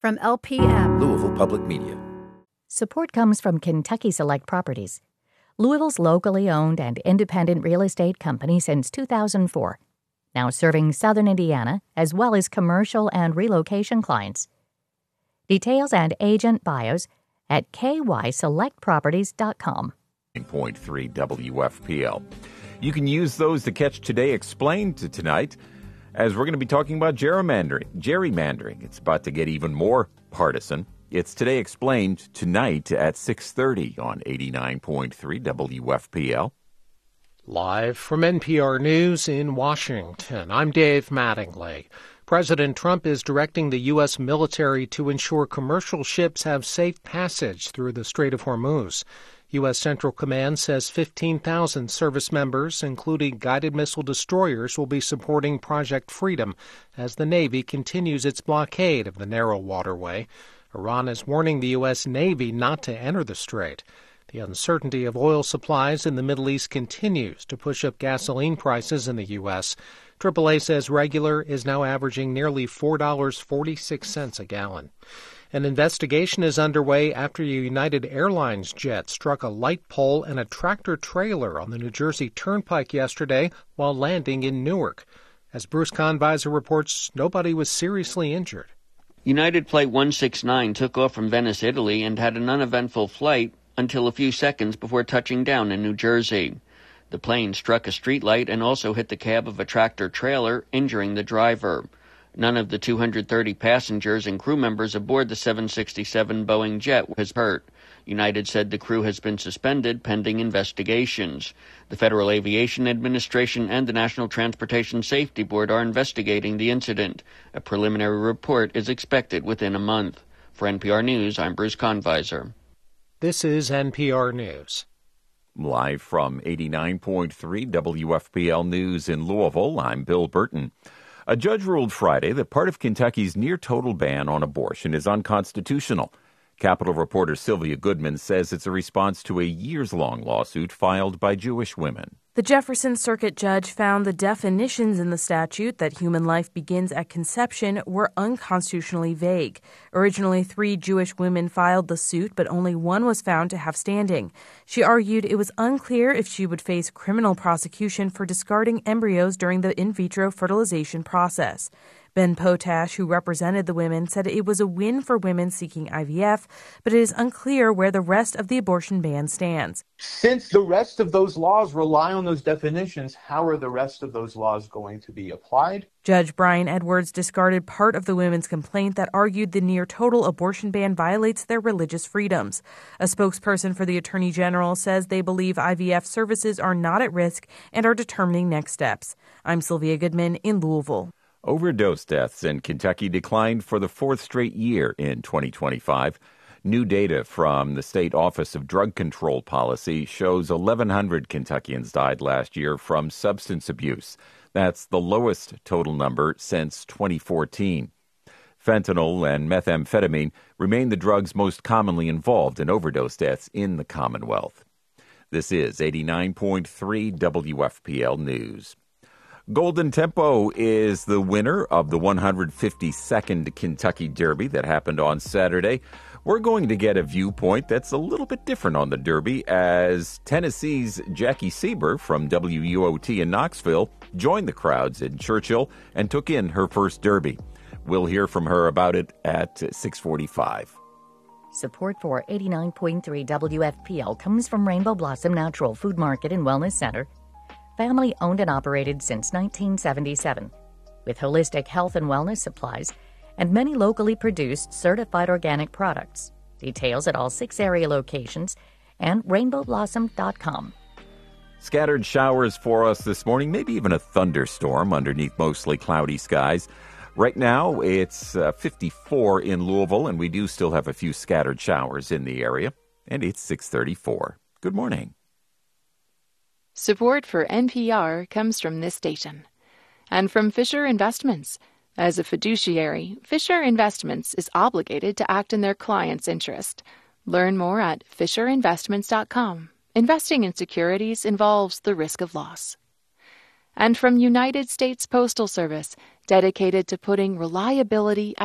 From LPM, Louisville Public Media. Support comes from Kentucky Select Properties, Louisville's locally owned and independent real estate company since 2004, now serving southern Indiana as well as commercial and relocation clients. Details and agent bios at kyselectproperties.com. 9.3 WFPL. You can use those to catch Today Explained tonight, as we're going to be talking about gerrymandering. It's about to get even more partisan. It's Today Explained tonight at 6:30 on 89.3 WFPL. Live from NPR News in Washington, I'm Dave Mattingly. President Trump is directing the U.S. military to ensure commercial ships have safe passage through the Strait of Hormuz. U.S. Central Command says 15,000 service members, including guided missile destroyers, will be supporting Project Freedom as the Navy continues its blockade of the narrow waterway. Iran is warning the U.S. Navy not to enter the strait. The uncertainty of oil supplies in the Middle East continues to push up gasoline prices in the U.S. AAA says regular is now averaging nearly $4.46 a gallon. An investigation is underway after a United Airlines jet struck a light pole and a tractor-trailer on the New Jersey Turnpike yesterday while landing in Newark. As Bruce Kahnweiser reports, nobody was seriously injured. United Flight 169 took off from Venice, Italy, and had an uneventful flight until a few seconds before touching down in New Jersey. The plane struck a streetlight and also hit the cab of a tractor-trailer, injuring the driver. None of the 230 passengers and crew members aboard the 767 Boeing jet was hurt. United said the crew has been suspended pending investigations. The Federal Aviation Administration and the National Transportation Safety Board are investigating the incident. A preliminary report is expected within a month. For NPR News, I'm Bruce Kahnweiser. This is NPR News. Live from 89.3 WFPL News in Louisville, I'm Bill Burton. A judge ruled Friday that part of Kentucky's near-total ban on abortion is unconstitutional. Capitol reporter Sylvia Goodman says it's a response to a years-long lawsuit filed by Jewish women. The Jefferson Circuit judge found the definitions in the statute that human life begins at conception were unconstitutionally vague. Originally, 3 Jewish women filed the suit, but only one was found to have standing. She argued it was unclear if she would face criminal prosecution for discarding embryos during the in vitro fertilization process. Ben Potash, who represented the women, said it was a win for women seeking IVF, but it is unclear where the rest of the abortion ban stands. Since the rest of those laws rely on those definitions, how are the rest of those laws going to be applied? Judge Brian Edwards discarded part of the women's complaint that argued the near-total abortion ban violates their religious freedoms. A spokesperson for the Attorney General says they believe IVF services are not at risk and are determining next steps. I'm Sylvia Goodman in Louisville. Overdose deaths in Kentucky declined for the 4th straight year in 2025. New data from the State Office of Drug Control Policy shows 1,100 Kentuckians died last year from substance abuse. That's the lowest total number since 2014. Fentanyl and methamphetamine remain the drugs most commonly involved in overdose deaths in the Commonwealth. This is 89.3 WFPL News. Golden Tempo is the winner of the 152nd Kentucky Derby that happened on Saturday. We're going to get a viewpoint that's a little bit different on the Derby as Tennessee's Jackie Sieber from WUOT in Knoxville joined the crowds in Churchill and took in her first Derby. We'll hear from her about it at 6:45. Support for 89.3 WFPL comes from Rainbow Blossom Natural Food Market and Wellness Center, family owned and operated since 1977, with holistic health and wellness supplies and many locally produced certified organic products. Details at all 6 area locations and rainbowblossom.com. Scattered showers for us this morning, maybe even a thunderstorm underneath mostly cloudy skies. Right now, it's 54 in Louisville, and we do still have a few scattered showers in the area, and it's 6:34. Good morning. Support for NPR comes from this station and from Fisher Investments. As a fiduciary, Fisher Investments is obligated to act in their client's interest. Learn more at fisherinvestments.com. Investing in securities involves the risk of loss. And from United States Postal Service, dedicated to putting reliability